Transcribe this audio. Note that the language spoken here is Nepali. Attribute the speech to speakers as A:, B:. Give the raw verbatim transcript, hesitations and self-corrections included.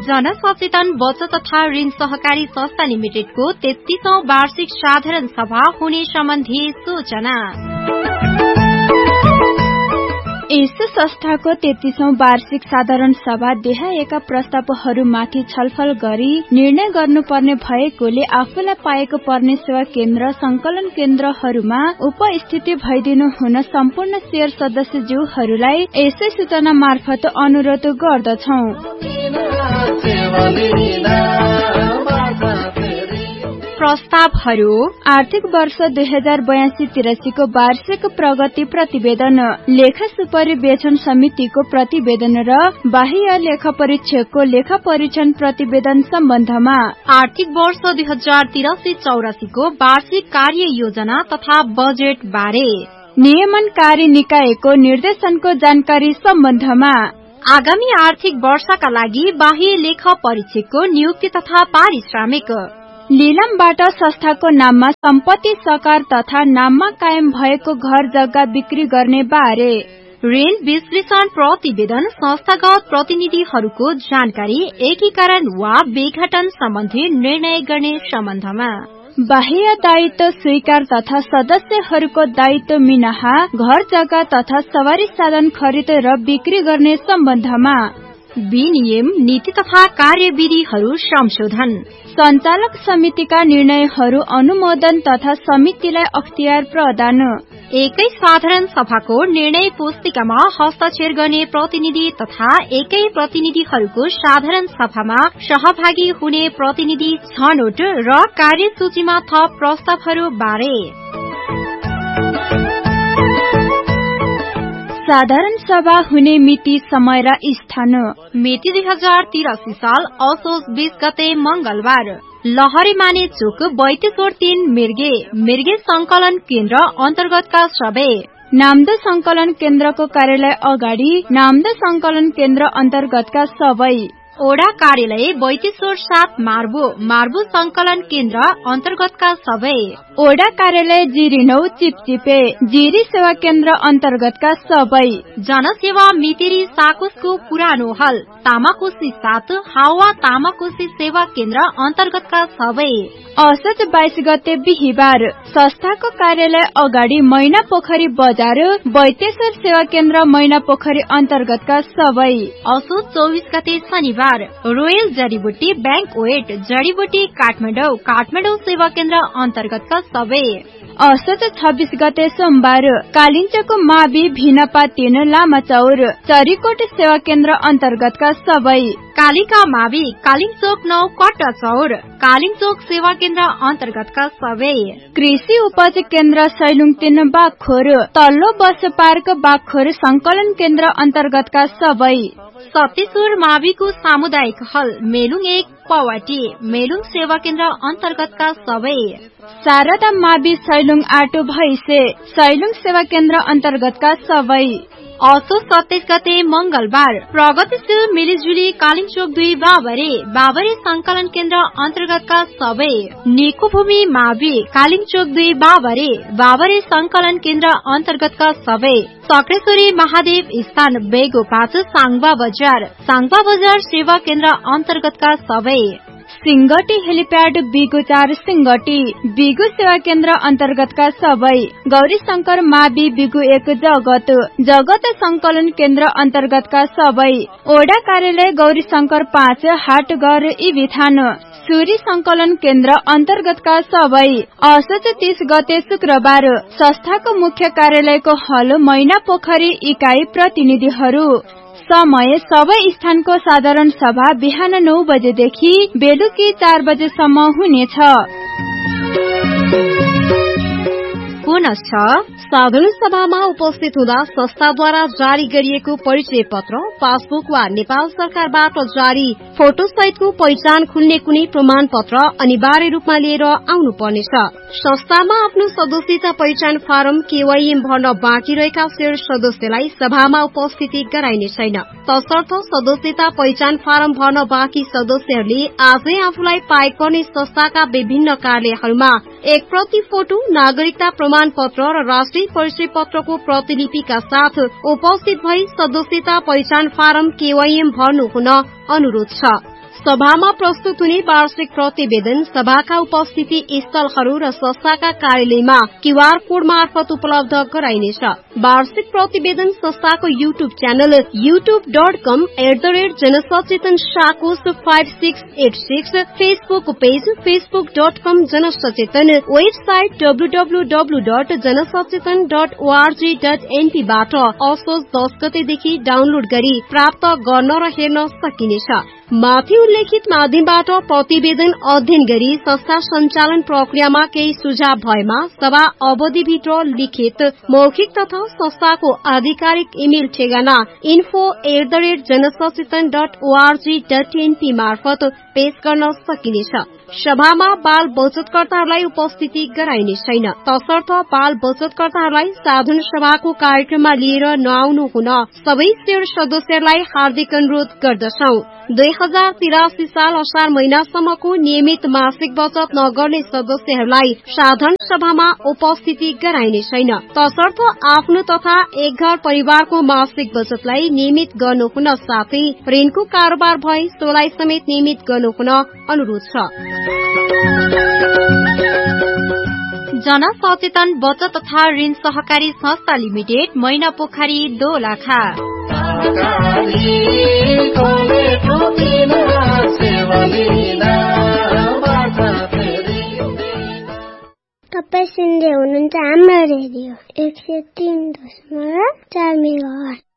A: जनसचेतन बचत तथा ऋण सहकारी संस्था लिमिटेडको तेत्तीसौं वार्षिक साधारण सभा हुने सम्बन्धी सूचना।
B: यस संस्थाको तेत्तीसौं वार्षिक साधारण सभा देहाएका प्रस्तावहरूमाथि छलफल गरी निर्णय गर्नुपर्ने भएकोले आफूलाई पाएको पर्ने सेवा केन्द्र संकलन केन्द्रहरूमा उपस्थिति भइदिनु हुन सम्पूर्ण शेयर सदस्यज्यूहरूलाई यसै सूचना मार्फत अनुरोध गर्दछौं।
A: प्रस्तावहरू
B: आर्थिक वर्ष दुई हजार बयासी तिरासीको वार्षिक प्रगति प्रतिवेदन, लेखा सुपरिवेक्षण समितिको प्रतिवेदन र बाह्य लेखा परीक्षकको लेखा परीक्षण प्रतिवेदन सम्बन्धमा,
A: आर्थिक वर्ष दुई हजार तिरासी चौरासीको वार्षिक कार्य योजना तथा बजेट बारे,
B: नियमनकारी निकायको निर्देशनको जानकारी सम्बन्धमा,
A: आगामी आर्थिक वर्षका लागि बाह्य लेखा परीक्षकको नियुक्ति तथा पारिश्रमिक,
B: लिलामबाट संस्थाको नाममा सम्पत्ति सकार तथा नाममा कायम भएको घर जग्गा बिक्री गर्ने बारे,
A: ऋण विश्लेषण प्रतिवेदन, संस्थागत प्रतिनिधिहरूको जानकारी, एकीकरण वा विघटन सम्बन्धी निर्णय गर्ने सम्बन्धमा,
B: बाह्य दायित्व स्वीकार तथा सदस्यहरूको दायित्व मिनाहा घर जग्गा तथा सवारी साधन खरिद र बिक्री गर्ने सम्बन्धमा,
A: विनियम नीति तथा कार्यविधिहरू संशोधन,
B: सञ्चालक समितिका निर्णयहरू अनुमोदन तथा समितिलाई अख्तियार प्रदान,
A: एकै साधारण सभाको निर्णय पुस्तिकामा हस्ताक्षर गर्ने प्रतिनिधि तथा एकै प्रतिनिधिहरूको साधारण सभामा सहभागी हुने प्रतिनिधि छनौट र कार्यसूचीमा थप प्रस्तावहरू बारे।
B: साधारण सभा हुने मिति, समय र स्थान।
A: मिति दुई हजार तिरासी साल असोज बीस गते मंगलबार, लहरे माने चोक बैतेश्वर तीन मिर्गे मिर्गे संकलन केन्द्र अन्तर्गतका सबै,
B: नामदो संकलन केन्द्रको कार्यालय अगाडि, नामदो संकलन केन्द्र अन्तर्गतका सबै,
A: ओडा कार्यालय बैतेश्वर सात मार्बो मार्बो संकलन केन्द्र अन्तर्गतका सबै,
B: ओडा कार्यालय जिरिनौ चिपचिपे जिरी सेवा केन्द्र अन्तर्गतका सबै,
A: जनसेवा मितेरी साकुसको पुरानो हल तामाकोशी सात हावा तामाकोशी सेवा केन्द्र अन्तर्गतका सबै,
B: असोज बाइस गते बिहिबार, संस्थाको कार्यालय अगाडि मैना पोखरी बजार बैतेश्वर सेवा केन्द्र मैना पोखरी अन्तर्गतका सबै,
A: असोज चौबिस गते शनिबार, रोयल जडीबुटी बैंक वेट जडीबुटी काठमाडौँ काठमाडौँ सेवा केन्द्र अन्तर्गतका सबै,
B: असोज छब्बीस गते सोमबार, कालिन्चोको मावि भिनपा तीन लामाचौर चरीकोट सेवा केन्द्र अन्तर्गतका सबै,
A: कालिका मावि कालिङचोक नौ कट्टा चौर कालिङचोक सेवा केन्द्र अन्तर्गतका सबै,
B: कृषि उपज केन्द्र सैलुङ तीन बागखोर तल्लो बस पार्क बागखोर संकलन केन्द्र अन्तर्गतका सबै,
A: सत्तेश्वर माविको सामुदायिक हल मेलुङ एक पवाटी मेलुङ सेवा केन्द्र अन्तर्गतका सबै,
B: शारदा मावि सैलुङ आटो भैसे सैलुङ सेवा केन्द्र अन्तर्गतका सबै,
A: असोज सत्ताइस गते मंगलबार, प्रगतिशील मिलिजुली कालिङचोक दुई बाबरे बाबरे संकलन केन्द्र अन्तर्गतका सबै, निकोभूमि मावि कालिङचोक दुई बाबरे बाबरे संकलन केन्द्र अन्तर्गतका सबै, सक्रेश्वरी महादेव स्थान बेगो पाँच साङबा बजार साङबा बजार सेवा केन्द्र अन्तर्गतका सबै, सिंगटी हेलिप्याड बिगु चार सिंगटी बिगु सेवा केन्द्र अन्तर्गतका सबै, गौरी शंकर मावि बिगु एक जगत जगत संकलन केन्द्र अन्तर्गतका सबै, ओडा कार्यालय गौरी शंकर पाँच हाटघर इबिथान सूरी संकलन केन्द्र अन्तर्गतका सबै, असोज तीस गते शुक्रबार, संस्थाको मुख्य कार्यालयको हल मैना पोखरी इकाई प्रतिनिधिहरू, समय सबै स्थानको साधारण सभा बिहान नौ बजेदेखि बेलुकी चार बजेसम्म हुनेछ। पुनश्च साधारण सभामा उपस्थित हुँदा संस्थाद्वारा जारी गरिएको परिचय पत्र, पासबुक वा नेपाल सरकारबाट जारी फोटो सहितको पहिचान खुल्ने कुनै प्रमाण पत्र अनिवार्य रूपमा लिएर आउनु पर्नेछ। संस्थामा आफ्नो सदस्यता पहिचान फारम केवाईएम भर्न बाँकी रहेका शेयर सदस्यलाई सभामा उपस्थिति गराइने छैन। तसर्थ सदस्यता पहिचान फारम भर्न बाँकी सदस्यहरूले आजै आफूलाई पाएक पर्ने संस्थाका विभिन्न कार्यालयहरूमा एक प्रति फोटो, नागरिकता प्रमाण पत्र र राष्ट्रिय परिचय पत्रको प्रतिलिपिका साथ उपस्थित भई सदस्यता पहिचान फारम केवाईएम भर्नु हुन अनुरोध छ।
C: सभामा प्रस्तुत हुने वार्षिक प्रतिवेदन सभाका उपस्थिति स्थलहरू र संस्थाका कार्यालयमा क्यूआर कोड मार्फत उपलब्ध गराइनेछ। वार्षिक प्रतिवेदन संस्थाको YouTube channel YouTube dot com at the rate जनसचेतन साकोस five six at six, Facebook page Facebook dot com जनसचेतन, website W W W dot जनसचेतन dot ORG dot NP बाट असोज दस गतेदेखि डाउनलोड गरी प्राप्त गर्न र हेर्न सकिनेछ। माथि उल्लेखित माध्यमबाट प्रतिवेदन अध्ययन गरी संस्था सञ्चालन प्रक्रियामा केही सुझाव भएमा सभा अवधिभित्र लिखित, मौखिक तथा संस्थाको आधिकारिक इमेल ठेगाना info at the rate जनसचेतन dot ORG dot NP मार्फत पेश गर्न सकिनेछ। सभामा बाल बचतकर्ताहरूलाई उपस्थिति गराइने छैन, तसर्थ बाल बचतकर्ताहरूलाई साधारण सभाको कार्यक्रममा लिएर नआउनु हुन सबै शेयर सदस्यहरूलाई हार्दिक अनुरोध गर्दछौ। दुई हजार तिरासी साल असार महिनासम्मको नियमित मासिक बचत नगर्ने सदस्यहरूलाई साधारण सभामा उपस्थिति गराइने छैन, तसर्थ आफ्नो तथा एक घर परिवारको मासिक बचतलाई नियमित गर्नु हुन साथै ऋणको कारोबार भए सोलाई समेत नियमित गर्नु हुन अनुरोध छ।
A: जनसचेतन बचत तथा ऋण सहकारी संस्था लिमिटेड मैना पोखरी दोलखा।
D: तपाईँ सुन्दै हुनुहुन्छ हाम्रो रेडियो एक सय तीन दशमलव चार मेगाहर्ज।